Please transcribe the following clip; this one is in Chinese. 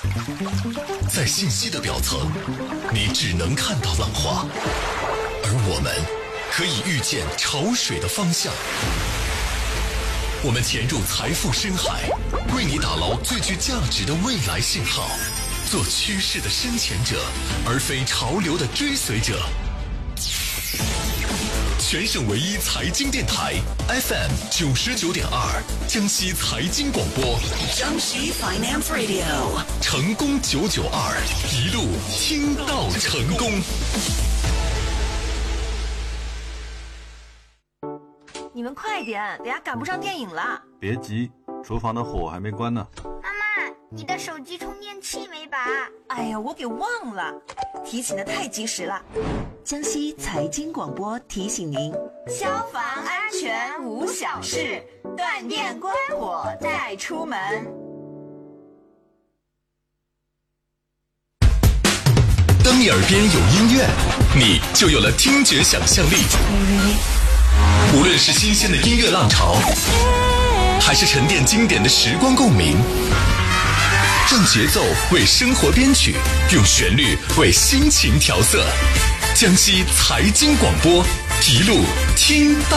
在信息的表层，你只能看到浪花，而我们可以预见潮水的方向。我们潜入财富深海，为你打捞最具价值的未来信号，做趋势的深潜者，而非潮流的追随者。全省唯一财经电台 FM 99.2，江西财经广播， 江西 Finance Radio， 成功992，一路听到成功。 你们快点，等下赶不上电影了。 别急，厨房的火还没关呢。 妈妈，你的手机充电器没拔？ 哎呀，我给忘了，提醒的太及时了。江西财经广播提醒您：消防安全无小事，断电关火再出门。 当你耳边有音乐，你就有了听觉想象力。无论是新鲜的音乐浪潮，还是沉淀经典的时光共鸣，让节奏为生活编曲，用旋律为心情调色。江西财经广播，一路听到